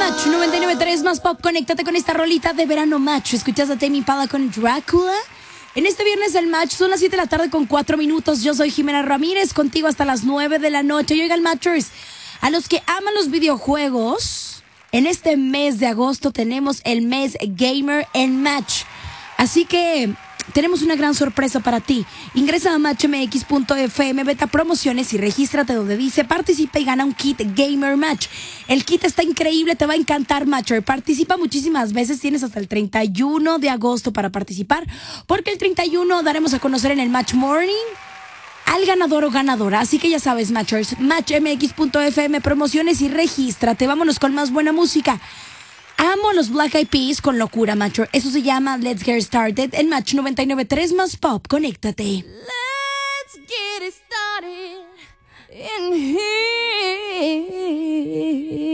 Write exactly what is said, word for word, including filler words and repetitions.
Match noventa y nueve punto tres más pop. Conéctate con esta rolita de verano, Match. Escuchas a Tame Impala con Drácula. En este viernes el Match son las siete de la tarde con cuatro minutos. Yo soy Jimena Ramírez, contigo hasta las nueve de la noche. Y oigan, Matchers, a los que aman los videojuegos, en este mes de agosto tenemos el mes Gamer en Match. Así que tenemos una gran sorpresa para ti. Ingresa a match m x punto f m, vete a promociones y regístrate donde dice participa y gana un kit Gamer Match. El kit está increíble, te va a encantar, Matcher. Participa muchísimas veces, tienes hasta el treinta y uno de agosto para participar, porque el treinta y uno daremos a conocer en el Match Morning al ganador o ganadora. Así que ya sabes, Matchers, match m x punto f m, promociones y regístrate. Vámonos con más buena música. Amo los Black Eyed Peas con locura, Matcher. Eso se llama Let's Get Started en Match noventa y nueve punto tres más pop. Conéctate. Let's get it started in here.